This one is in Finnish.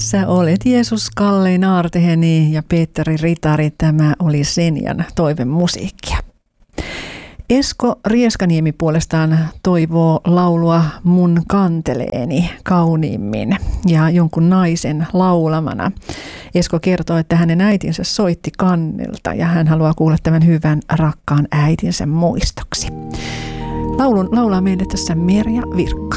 Sä olet Jeesus, Kalle Naarteheni ja Petteri Ritari. Tämä oli Senjan toivemusiikkia. Esko Rieskaniemi puolestaan toivoo laulua Mun kanteleeni kauniimmin ja jonkun naisen laulamana. Esko kertoo, että hänen äitinsä soitti kannelta ja hän haluaa kuulla tämän hyvän rakkaan äitinsä muistoksi. Laulun laulaa meille tässä Merja Virkku.